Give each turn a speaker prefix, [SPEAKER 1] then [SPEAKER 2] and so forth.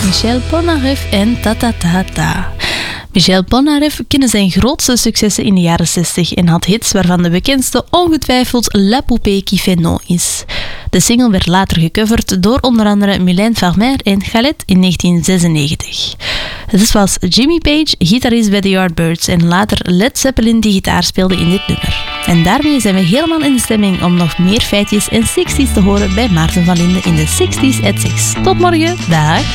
[SPEAKER 1] Michel Polnareff en Ta Ta Ta Ta. Michel Polnareff kende zijn grootste successen in de jaren 60 en had hits waarvan de bekendste ongetwijfeld La Poupée qui fait non is. De single werd later gecoverd door onder andere Mylène Farmer en Khaled in 1996. Dit was Jimmy Page, gitarist bij The Yardbirds en later Led Zeppelin die gitaar speelde in dit nummer. En daarmee zijn we helemaal in de stemming om nog meer feitjes en 60's te horen bij Maarten van Linden in de 60's at 6. Tot morgen, dag!